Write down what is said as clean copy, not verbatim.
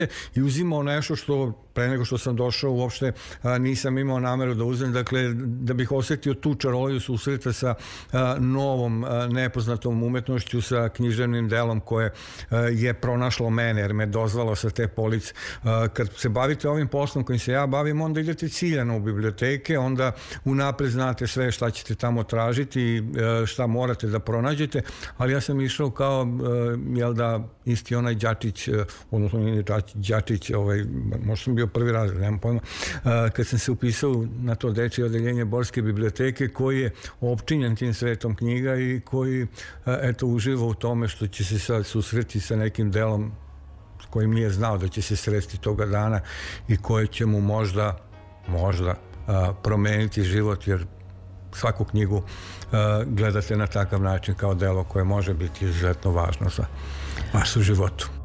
i uzimao nešto što pre nego što sam došao uopšte nisam imao nameru da uzem, dakle da bih osetio tu čaroliju susreta sa novom nepoznatom umetnošću, sa književnim delom koje je pronašlo mene jer me dozvalo sa te police. Kad se bavite ovim poslom kojim se ja bavim, onda idete ciljano u biblioteke, onda unapred znate sve šta ćete tamo tražiti, šta morate da pronađete, ali ja sam išao kao, jel da, isti onaj Đačić, odnosno Đačić, možda sam bio prvi razred, nemam pojma, kad sam se upisao na to dečje odeljenje Borske biblioteke, koji je opčinjen tim svetom knjiga i koji, eto, uživa u tome što će se sad susreti sa nekim delom s kojim nije znao da će se sresti toga dana i koje će mu možda promeniti život, jer svaku knjigu gledate na takav način kao delo koje može biti izuzetno važno za vas u životu.